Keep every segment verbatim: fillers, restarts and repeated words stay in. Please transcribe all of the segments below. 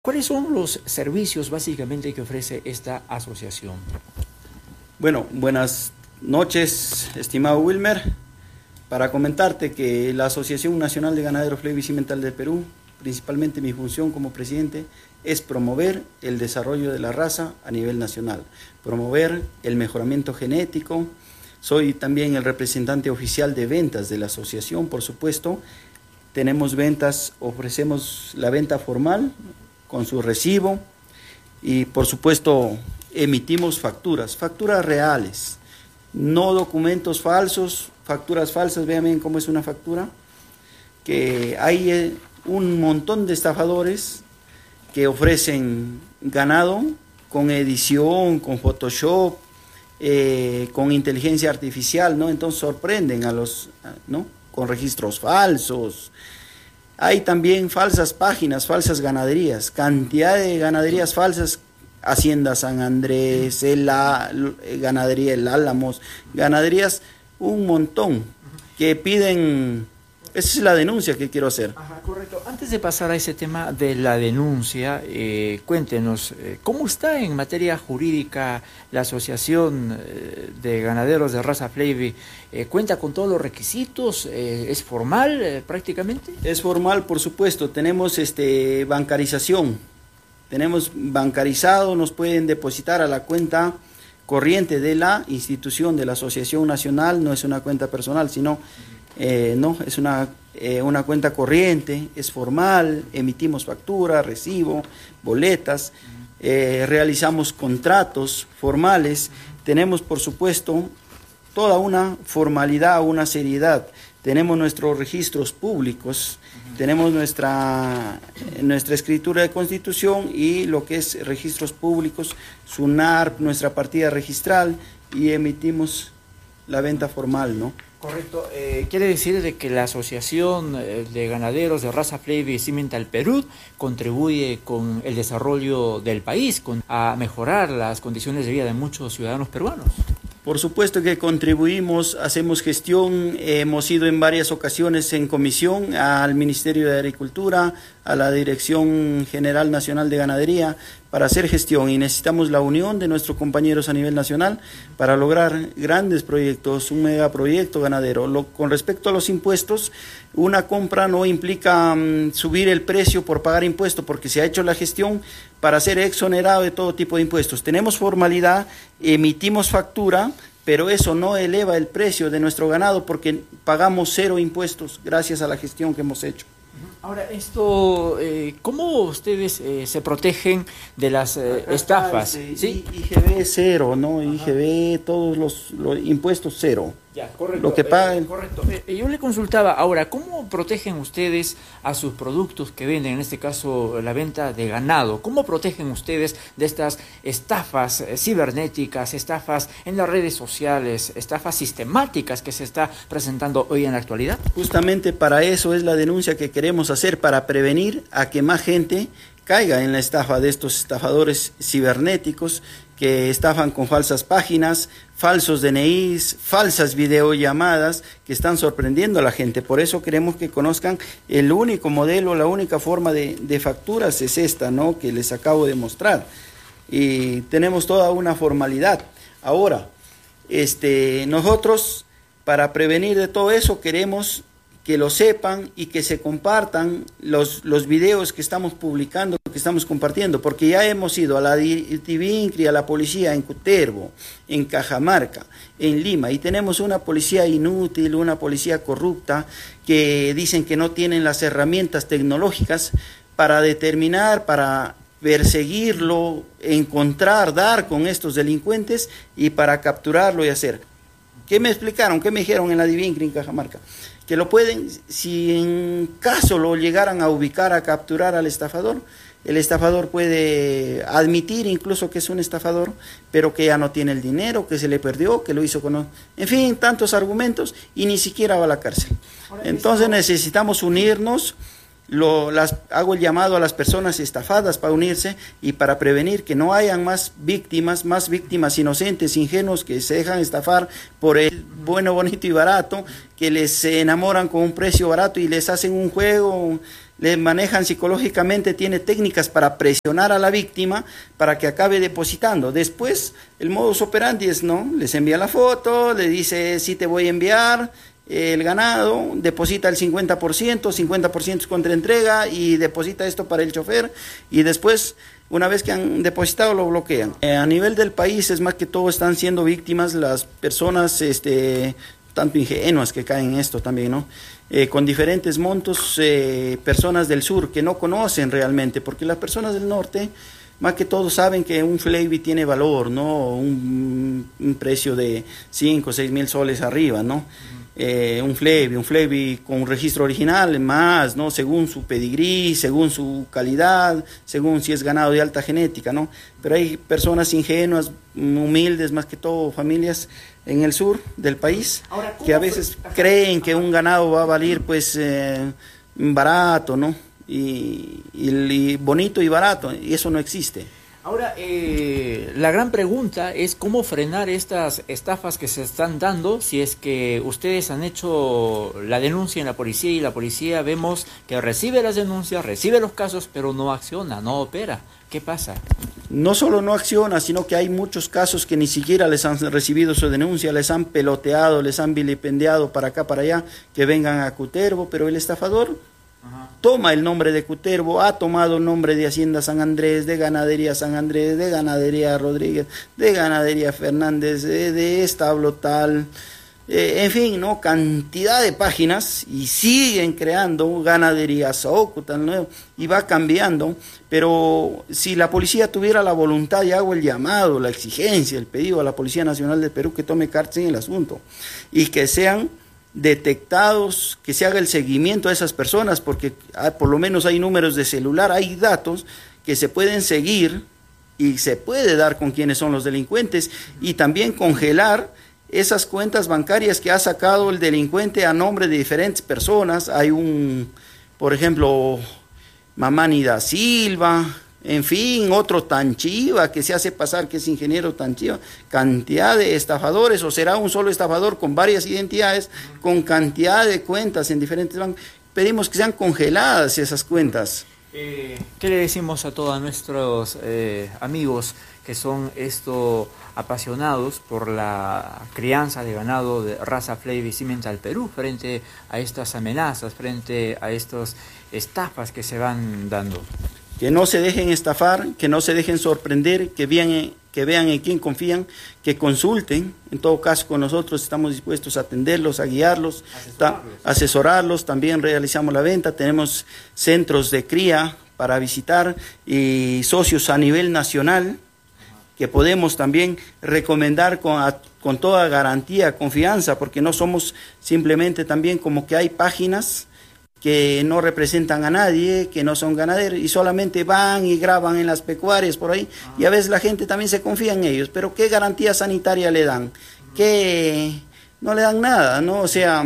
¿Cuáles son los servicios básicamente que ofrece esta asociación? Bueno, buenas noches, estimado Wilmer. Para comentarte que la Asociación Nacional de Ganaderos Flevo y Cimental del Perú, principalmente mi función como presidente, es promover el desarrollo de la raza a nivel nacional, promover el mejoramiento genético. Soy también el representante oficial de ventas de la asociación, por supuesto. Tenemos ventas, ofrecemos la venta formal con su recibo y por supuesto emitimos facturas, facturas reales, no documentos falsos, facturas falsas. Vean bien cómo es una factura, que hay eh, un montón de estafadores que ofrecen ganado con edición, con Photoshop, eh, con inteligencia artificial, ¿no? Entonces sorprenden a los, ¿no? Con registros falsos. Hay también falsas páginas, falsas ganaderías, cantidad de ganaderías falsas, Hacienda San Andrés, el A, Ganadería El Álamos, ganaderías un montón que piden. Esa es la denuncia que quiero hacer. Ajá, correcto. Antes de pasar a ese tema de la denuncia, eh, cuéntenos, eh, ¿cómo está en materia jurídica la Asociación eh, de Ganaderos de Raza Flevi? Eh, ¿Cuenta con todos los requisitos? Eh, ¿Es formal eh, prácticamente? Es formal, por supuesto. Tenemos este, bancarización. Tenemos bancarizado, nos pueden depositar a la cuenta corriente de la institución, de la Asociación Nacional. No es una cuenta personal, sino... Eh, no, es una, eh, una cuenta corriente, es formal, emitimos factura, recibo, boletas, eh, realizamos contratos formales, tenemos por supuesto toda una formalidad, una seriedad, tenemos nuestros registros públicos, tenemos nuestra, nuestra escritura de constitución y lo que es registros públicos, SUNARP, nuestra partida registral, y emitimos la venta formal, ¿no? Correcto. Eh, quiere decir de que la Asociación de Ganaderos de Raza Flevi y Cimental Perú contribuye con el desarrollo del país, con, a mejorar las condiciones de vida de muchos ciudadanos peruanos. Por supuesto que contribuimos, hacemos gestión, eh, hemos ido en varias ocasiones en comisión al Ministerio de Agricultura, a la Dirección General Nacional de Ganadería, para hacer gestión, y necesitamos la unión de nuestros compañeros a nivel nacional para lograr grandes proyectos, un megaproyecto ganadero. Lo, con respecto a los impuestos, una compra no implica um, subir el precio por pagar impuestos, porque se ha hecho la gestión para ser exonerado de todo tipo de impuestos. Tenemos formalidad, emitimos factura, pero eso no eleva el precio de nuestro ganado porque pagamos cero impuestos gracias a la gestión que hemos hecho. Ahora, esto, eh, ¿cómo ustedes eh, se protegen de las eh, estafas? Este, ¿Sí? I G B cero, ¿no? Ajá. I G B, todos los, los impuestos cero. Ya, correcto. Lo que pagan. Eh, correcto. Eh, yo le consultaba, ahora, ¿cómo protegen ustedes a sus productos que venden, en este caso la venta de ganado? ¿Cómo protegen ustedes de estas estafas eh, cibernéticas, estafas en las redes sociales, estafas sistemáticas que se está presentando hoy en la actualidad? Justamente para eso es la denuncia que queremos hacer, para prevenir a que más gente caiga en la estafa de estos estafadores cibernéticos que estafan con falsas páginas, falsos D N Is, falsas videollamadas que están sorprendiendo a la gente. Por eso queremos que conozcan el único modelo, la única forma de, de facturas es esta, ¿no? Que les acabo de mostrar. Y tenemos toda una formalidad. Ahora, este, nosotros para prevenir de todo eso queremos que lo sepan y que se compartan los, los videos que estamos publicando, que estamos compartiendo, porque ya hemos ido a la Divincri, a la policía en Cutervo, en Cajamarca, en Lima, y tenemos una policía inútil, una policía corrupta, que dicen que no tienen las herramientas tecnológicas para determinar, para perseguirlo, encontrar, dar con estos delincuentes y para capturarlo y hacer. ¿Qué me explicaron? ¿Qué me dijeron en la Divincri, en Cajamarca? Que lo pueden, si en caso lo llegaran a ubicar, a capturar al estafador, el estafador puede admitir incluso que es un estafador, pero que ya no tiene el dinero, que se le perdió, que lo hizo con... En fin, tantos argumentos y ni siquiera va a la cárcel. Entonces necesitamos unirnos. Lo, las, hago el llamado a las personas estafadas para unirse y para prevenir que no hayan más víctimas, más víctimas inocentes, ingenuos, que se dejan estafar por el bueno, bonito y barato, que les enamoran con un precio barato y les hacen un juego le manejan psicológicamente, tiene técnicas para presionar a la víctima para que acabe depositando. Después, el modus operandi es, ¿no? Les envía la foto, le dice, sí te voy a enviar el ganado, deposita el cincuenta por ciento, cincuenta por ciento es contraentrega y deposita esto para el chofer y después, una vez que han depositado, lo bloquean. Eh, a nivel del país, es más que todo, están siendo víctimas las personas, este, tanto ingenuas que caen en esto también, ¿no? Eh, con diferentes montos, eh, personas del sur que no conocen realmente, porque las personas del norte, más que todo, saben que un Flevi tiene valor, ¿no? Un, un precio de cinco o seis mil soles arriba, ¿no? Eh, un Flevi, un Flevi con un registro original, más, ¿no? Según su pedigrí, según su calidad, según si es ganado de alta genética, ¿no? Pero hay personas ingenuas, humildes, más que todo familias en el sur del país, Ahora, que a veces fue? creen que un ganado va a valer pues eh, barato, ¿no? Y, y, y bonito y barato, y eso no existe. Ahora, eh, la gran pregunta es cómo frenar estas estafas que se están dando, si es que ustedes han hecho la denuncia en la policía y la policía vemos que recibe las denuncias, recibe los casos, pero no acciona, no opera. ¿Qué pasa? No solo no acciona, sino que hay muchos casos que ni siquiera les han recibido su denuncia, les han peloteado, les han vilipendiado para acá, para allá, que vengan a Cutervo, pero el estafador Ajá. toma el nombre de Cutervo, ha tomado el nombre de Hacienda San Andrés, de Ganadería San Andrés, de Ganadería Rodríguez, de Ganadería Fernández, de, de establo tal, eh, en fin, ¿no? Cantidad de páginas y siguen creando Ganadería Soco, tal nuevo, y va cambiando, pero si la policía tuviera la voluntad, y hago el llamado, la exigencia, el pedido a la Policía Nacional del Perú que tome cartas en el asunto y que sean detectados, que se haga el seguimiento a esas personas, porque hay, por lo menos hay números de celular, hay datos que se pueden seguir y se puede dar con quiénes son los delincuentes y también congelar esas cuentas bancarias que ha sacado el delincuente a nombre de diferentes personas. Hay un, por ejemplo, Mamani da Silva, en fin, otro Tanchiva que se hace pasar que es ingeniero Tanchiva, cantidad de estafadores, o será un solo estafador con varias identidades, con cantidad de cuentas en diferentes bancos. Pedimos que sean congeladas esas cuentas. Eh, ¿Qué le decimos a todos nuestros eh, amigos que son esto apasionados por la crianza de ganado de raza Flevi Cimental Perú frente a estas amenazas, frente a estas estafas que se van dando? Que no se dejen estafar, que no se dejen sorprender, que vean, que vean en quién confían, que consulten. En todo caso, con nosotros estamos dispuestos a atenderlos, a guiarlos, asesorarlos. Ta, asesorarlos. También realizamos la venta, tenemos centros de cría para visitar y socios a nivel nacional que podemos también recomendar con, a, con toda garantía, confianza, porque no somos simplemente también como que hay páginas que no representan a nadie, que no son ganaderos, y solamente van y graban en las pecuarias por ahí, Ajá. y a veces la gente también se confía en ellos, pero ¿qué garantía sanitaria le dan? Que no le dan nada, ¿no? O sea,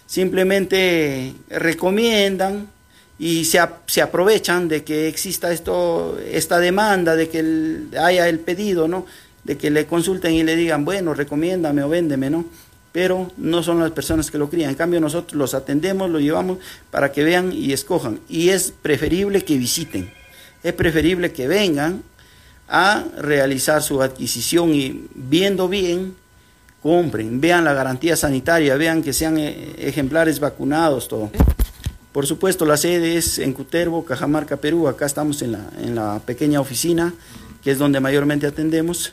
simplemente recomiendan y se, se aprovechan de que exista esto, esta demanda, de que el, haya el pedido, ¿no? De que le consulten y le digan, bueno, recomiéndame o véndeme, ¿no? Pero no son las personas que lo crían. En cambio, nosotros los atendemos, los llevamos para que vean y escojan. Y es preferible que visiten, es preferible que vengan a realizar su adquisición y viendo bien, compren, vean la garantía sanitaria, vean que sean ejemplares vacunados, todo. Por supuesto, la sede es en Cutervo, Cajamarca, Perú. Acá estamos en la, en la pequeña oficina, que es donde mayormente atendemos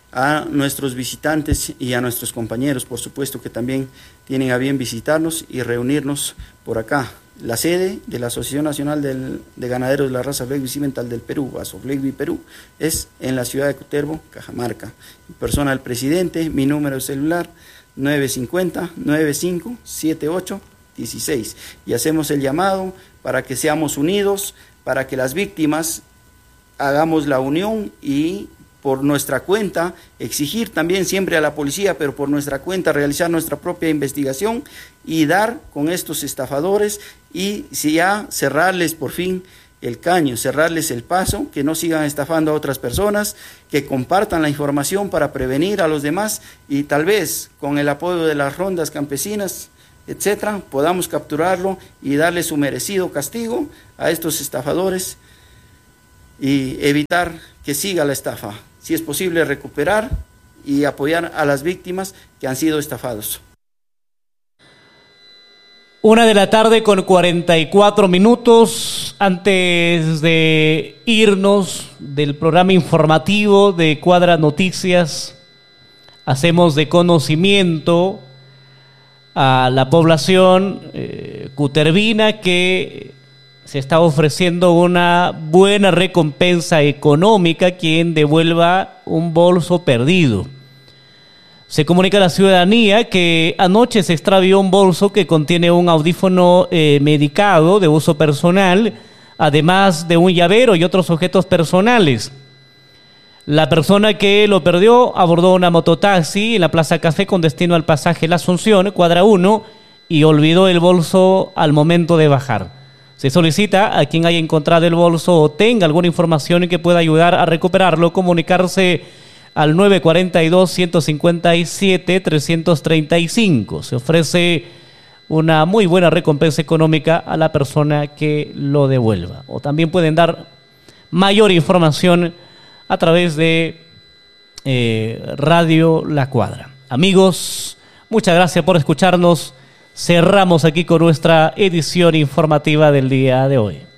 a nuestros visitantes y a nuestros compañeros, por supuesto, que también tienen a bien visitarnos y reunirnos por acá. La sede de la Asociación Nacional del, de Ganaderos de la Raza Flevi Cimental del Perú, ASOFLEGVI Perú, es en la ciudad de Cutervo, Cajamarca. En persona del presidente, mi número de celular, nueve cinco cero, nueve cinco siete ocho uno seis. Y hacemos el llamado para que seamos unidos, para que las víctimas hagamos la unión y por nuestra cuenta, exigir también siempre a la policía, pero por nuestra cuenta realizar nuestra propia investigación y dar con estos estafadores y si ya cerrarles por fin el caño, cerrarles el paso, que no sigan estafando a otras personas, que compartan la información para prevenir a los demás y tal vez con el apoyo de las rondas campesinas etcétera, podamos capturarlo y darle su merecido castigo a estos estafadores y evitar que siga la estafa. Si es posible, recuperar y apoyar a las víctimas que han sido estafados. Una de la tarde con cuarenta y cuatro minutos. Antes de irnos del programa informativo de Cuadra Noticias, hacemos de conocimiento a la población eh, cutervina que se está ofreciendo una buena recompensa económica a quien devuelva un bolso perdido. Se comunica a la ciudadanía que anoche se extravió un bolso que contiene un audífono eh, medicado de uso personal, además de un llavero y otros objetos personales. La persona que lo perdió abordó una mototaxi en la Plaza Café con destino al pasaje La Asunción, cuadra uno, y olvidó el bolso al momento de bajar. Se solicita a quien haya encontrado el bolso o tenga alguna información que pueda ayudar a recuperarlo, comunicarse al nueve cuatro dos, uno cinco siete, tres tres cinco. Se ofrece una muy buena recompensa económica a la persona que lo devuelva. O también pueden dar mayor información a través de eh, Radio La Cuadra. Amigos, muchas gracias por escucharnos. Cerramos aquí con nuestra edición informativa del día de hoy.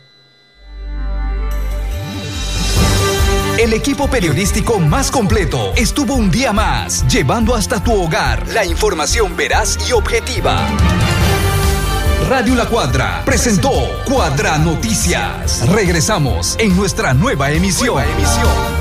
El equipo periodístico más completo estuvo un día más, llevando hasta tu hogar la información veraz y objetiva. Radio La Cuadra presentó Cuadra Noticias. Regresamos en nuestra nueva emisión. Nueva emisión.